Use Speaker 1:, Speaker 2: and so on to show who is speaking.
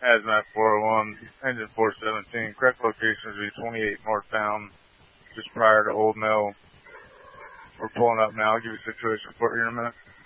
Speaker 1: Hazmat 401, engine 417. Correct location is 28 northbound, just prior to Old Mill. We're pulling up now. I'll give you a situation report here in a minute.